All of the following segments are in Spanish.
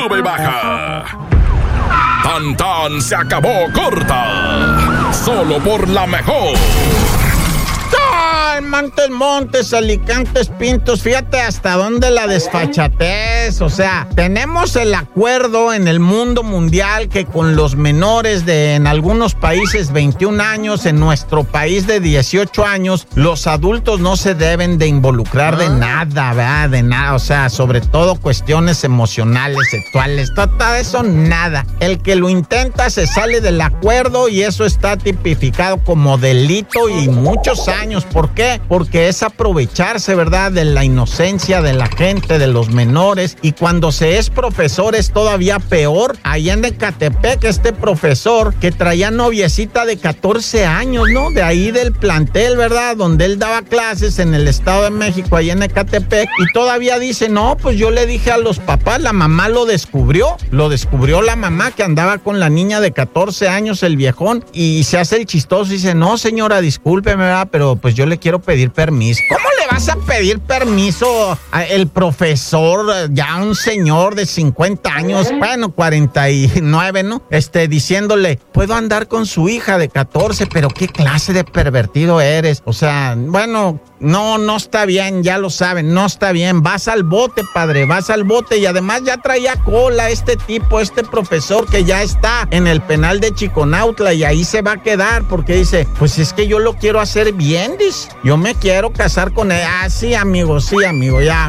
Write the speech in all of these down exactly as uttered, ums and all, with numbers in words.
sube y baja. Tan tan se acabó corta. Solo por la mejor. Montes, Montes, Alicantes, Pintos, fíjate hasta dónde la desfachatez, o sea, tenemos el acuerdo en el mundo mundial que con los menores de en algunos países veintiún años, en nuestro país de dieciocho años, los adultos no se deben de involucrar de nada, ¿verdad? De nada, o sea, sobre todo cuestiones emocionales, sexuales, todo eso, nada. El que lo intenta se sale del acuerdo y eso está tipificado como delito y muchos años. ¿Por qué? Porque es aprovecharse, ¿verdad?, de la inocencia de la gente, de los menores, y cuando se es profesor es todavía peor. Allá en Ecatepec, este profesor que traía noviecita de catorce años, ¿no? De ahí del plantel, ¿verdad?, donde él daba clases en el Estado de México, allá en Ecatepec, y todavía dice, no, pues yo le dije a los papás, la mamá lo descubrió, lo descubrió la mamá que andaba con la niña de catorce años, el viejón, y se hace el chistoso y dice, no, señora, discúlpeme, ¿verdad?, pero pues yo le quiero pedir permiso. ¿Cómo le vas a pedir permiso al profesor, ya un señor de cincuenta años, bueno, cuarenta y nueve, ¿no? Este, diciéndole, puedo andar con su hija de catorce, pero qué clase de pervertido eres. O sea, bueno, no, no está bien, ya lo saben, no está bien. Vas al bote, padre, vas al bote. Y además ya traía cola este tipo, este profesor que ya está en el penal de Chiconautla y ahí se va a quedar porque dice, pues es que yo lo quiero hacer bien, dice. Yo me quiero casar con él. Ah, sí, amigo, sí, amigo, ya.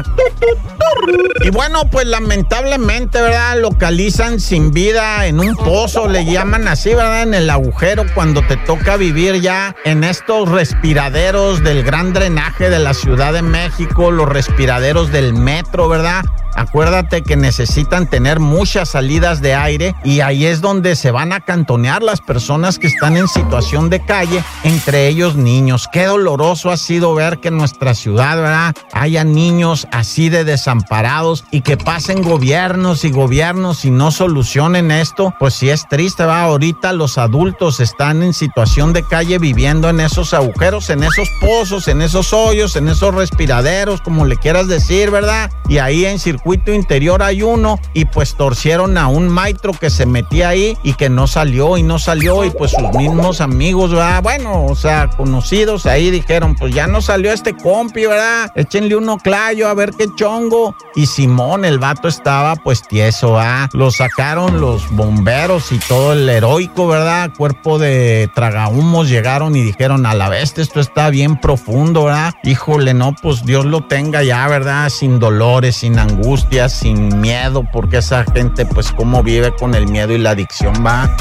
Y bueno, pues lamentablemente, ¿verdad?, localizan sin vida en un pozo, le llaman así, ¿verdad?, en el agujero, cuando te toca vivir ya en estos respiraderos del gran drenaje de la Ciudad de México, los respiraderos del metro, ¿verdad? Acuérdate que necesitan tener muchas salidas de aire y ahí es donde se van a cantonear las personas que están en situación de calle, entre ellos niños. Qué doloroso ha sido ver que en nuestra ciudad, ¿verdad?, haya niños así de desamparados y que pasen gobiernos y gobiernos y no solucionen esto. Pues sí es triste, ¿verdad? Ahorita los adultos están en situación de calle viviendo en esos agujeros, en esos pozos, en esos hoyos, en esos respiraderos, como le quieras decir, ¿verdad? Y ahí en circuito interior hay uno y pues torcieron a un maestro que se metía ahí y que no salió y no salió y pues sus mismos amigos, ¿verdad?, bueno, o sea, conocidos ahí dijeron, pues ya no salió este compi, ¿verdad?, échenle uno clayo a ver qué chongo. Y Simón, el vato estaba pues tieso, ¿verdad? Lo sacaron los bomberos y todo el heroico, ¿verdad?, cuerpo de tragahumos, llegaron y dijeron, a la bestia, esto está bien profundo, ¿verdad? Híjole, no, pues Dios lo tenga ya, ¿verdad?, sin dolores, sin angustia, sin miedo, porque esa gente pues cómo vive con el miedo y la adicción, va.